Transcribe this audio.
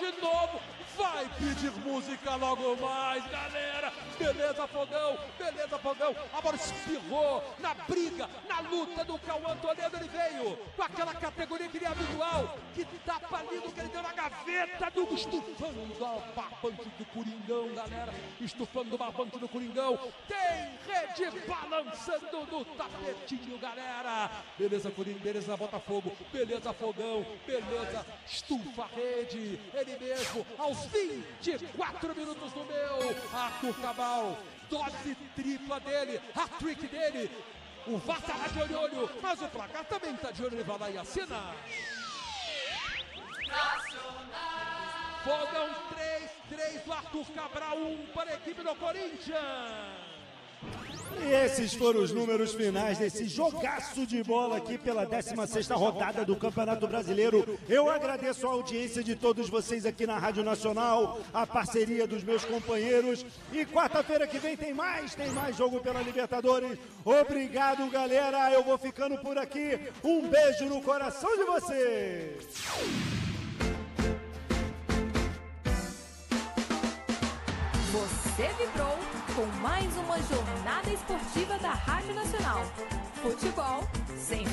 de novo. Vai pedir música logo mais, galera. Beleza, Fogão. Beleza, Fogão. A bola espirrou na briga, na luta do Cauã Toledo. Ele veio com aquela categoria que ele é habitual. Que tapa lindo que ele deu na gaveta do estufando o barbante do Coringão, galera. Estufando o barbante do Coringão. Tem rede balançando no tapetinho, galera. Beleza, Coringão. Beleza, Botafogo. Beleza, Fogão. Beleza, estufa a rede. Ele mesmo, aos 24 minutos do meu. Arthur Cabral, dose tripla dele, hat-trick dele. O VAR tá lá de olho, mas o placar também tá de olho. Ele vai lá e assina. Fogão 3 do Arthur Cabral, 1 para a equipe do Corinthians. E esses foram os números finais desse jogaço de bola aqui pela 16ª rodada do Campeonato Brasileiro. Eu agradeço a audiência de todos vocês aqui na Rádio Nacional, a parceria dos meus companheiros. E quarta-feira que vem tem mais jogo pela Libertadores. Obrigado, galera. Eu vou ficando por aqui. Um beijo no coração de vocês. Você vibrou com mais uma jornada esportiva da Rádio Nacional. Futebol sem